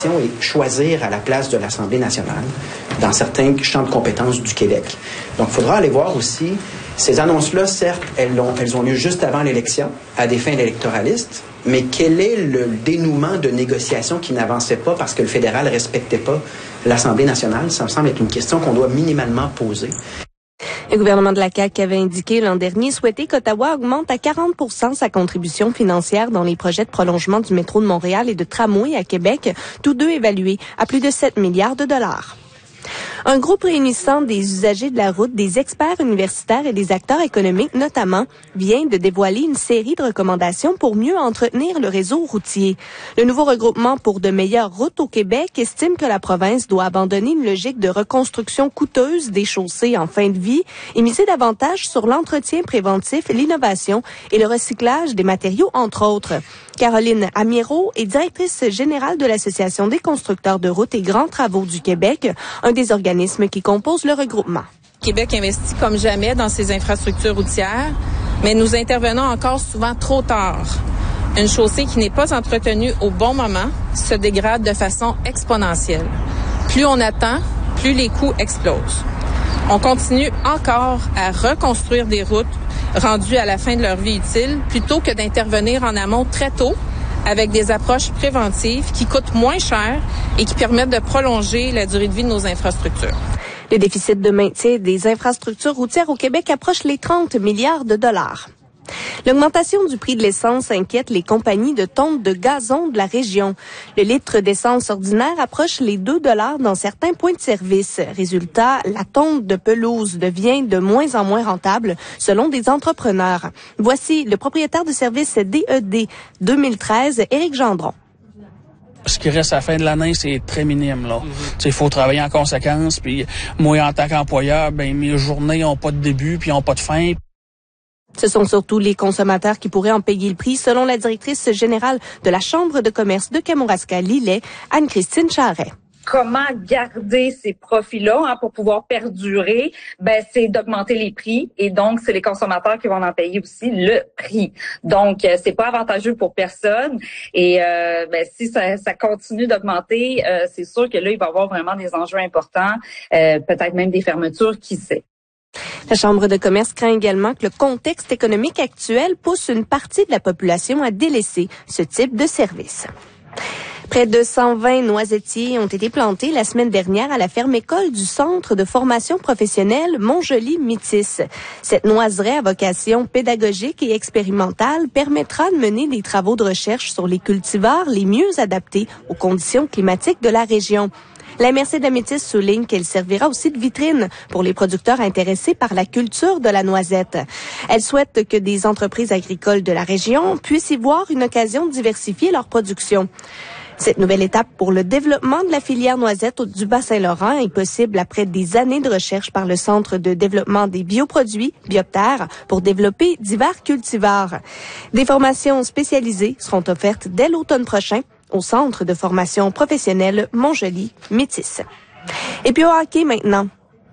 et choisir à la place de l'Assemblée nationale dans certains champs de compétences du Québec. Donc, il faudra aller voir aussi, ces annonces-là, certes, elles ont lieu juste avant l'élection, à des fins électoralistes, mais quel est le dénouement de négociations qui n'avançaient pas parce que le fédéral ne respectait pas l'Assemblée nationale? Ça me semble être une question qu'on doit minimalement poser. Le gouvernement de la CAQ avait indiqué l'an dernier souhaiter qu'Ottawa augmente à 40% sa contribution financière dans les projets de prolongement du métro de Montréal et de tramway à Québec, tous deux évalués à plus de 7 milliards de dollars. Un groupe réunissant des usagers de la route, des experts universitaires et des acteurs économiques notamment, vient de dévoiler une série de recommandations pour mieux entretenir le réseau routier. Le nouveau regroupement pour de meilleures routes au Québec estime que la province doit abandonner une logique de reconstruction coûteuse des chaussées en fin de vie et miser davantage sur l'entretien préventif, l'innovation et le recyclage des matériaux, entre autres. Caroline Amirault est directrice générale de l'Association des constructeurs de routes et grands travaux du Québec, un des organismes qui composent le regroupement. Québec investit comme jamais dans ses infrastructures routières, mais nous intervenons encore souvent trop tard. Une chaussée qui n'est pas entretenue au bon moment se dégrade de façon exponentielle. Plus on attend, plus les coûts explosent. On continue encore à reconstruire des routes rendues à la fin de leur vie utile plutôt que d'intervenir en amont très tôt avec des approches préventives qui coûtent moins cher et qui permettent de prolonger la durée de vie de nos infrastructures. Le déficit de maintien des infrastructures routières au Québec approche les 30 milliards de dollars. L'augmentation du prix de l'essence inquiète les compagnies de tonte de gazon de la région. Le litre d'essence ordinaire approche les 2 $ dans certains points de service. Résultat, la tonte de pelouse devient de moins en moins rentable, selon des entrepreneurs. Voici le propriétaire de service DED 2013, Éric Gendron. Ce qui reste à la fin de l'année, c'est très minime, là. Il faut travailler en conséquence, puis moi, en tant qu'employeur, mes journées n'ont pas de début, puis n'ont pas de fin. Ce sont surtout les consommateurs qui pourraient en payer le prix, selon la directrice générale de la Chambre de commerce de Kamouraska-Lillet, Anne-Christine Charret. Comment garder ces profits-là pour pouvoir perdurer? C'est d'augmenter les prix et donc c'est les consommateurs qui vont en payer aussi le prix. Donc c'est pas avantageux pour personne et si ça continue d'augmenter, c'est sûr que là il va y avoir vraiment des enjeux importants, peut-être même des fermetures, qui sait. La Chambre de commerce craint également que le contexte économique actuel pousse une partie de la population à délaisser ce type de service. Près de 120 noisetiers ont été plantés la semaine dernière à la ferme école du Centre de formation professionnelle Montjoly-Métis. Cette noiseraie à vocation pédagogique et expérimentale permettra de mener des travaux de recherche sur les cultivars les mieux adaptés aux conditions climatiques de la région. La MRC de la Métis souligne qu'elle servira aussi de vitrine pour les producteurs intéressés par la culture de la noisette. Elle souhaite que des entreprises agricoles de la région puissent y voir une occasion de diversifier leur production. Cette nouvelle étape pour le développement de la filière noisette du Bas-Saint-Laurent est possible après des années de recherche par le Centre de développement des bioproduits, Biopterre, pour développer divers cultivars. Des formations spécialisées seront offertes dès l'automne prochain au Centre de formation professionnelle Montjoly-Métis. Et puis au hockey maintenant.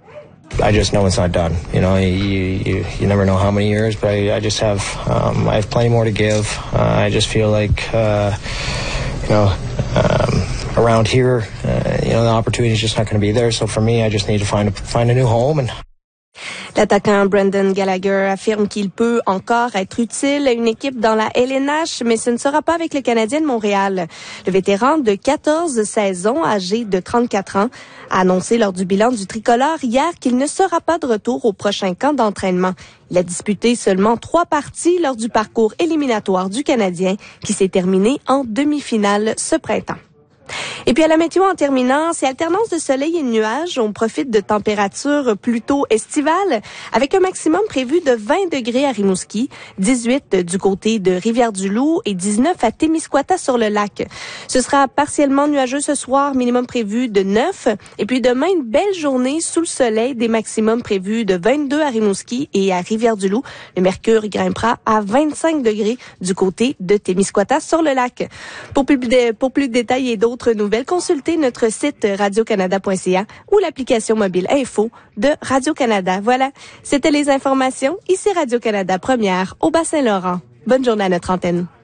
I just know it's not done. You know, you never know how many years, but I just have plenty more to give. I just feel like around here, the opportunity is just not going to be there. So for me, I just need to find a new home. L'attaquant Brendan Gallagher affirme qu'il peut encore être utile à une équipe dans la LNH, mais ce ne sera pas avec le Canadien de Montréal. Le vétéran de 14 saisons, âgé de 34 ans, a annoncé lors du bilan du tricolore hier qu'il ne sera pas de retour au prochain camp d'entraînement. Il a disputé seulement 3 parties lors du parcours éliminatoire du Canadien, qui s'est terminé en demi-finale ce printemps. Et puis à la météo en terminant, c'est alternance de soleil et de nuages. On profite de températures plutôt estivales avec un maximum prévu de 20 degrés à Rimouski, 18 du côté de Rivière-du-Loup et 19 à Témiscouata-sur-le-Lac. Ce sera partiellement nuageux ce soir, minimum prévu de 9. Et puis demain, une belle journée sous le soleil, des maximums prévus de 22 à Rimouski et à Rivière-du-Loup. Le mercure grimpera à 25 degrés du côté de Témiscouata-sur-le-Lac. Pour plus de détails et d'autres nouvelles, consultez notre site radiocanada.ca ou l'application mobile Info de Radio-Canada. Voilà, c'était les informations. Ici Radio-Canada Première au Bas-Saint-Laurent. Bonne journée à notre antenne.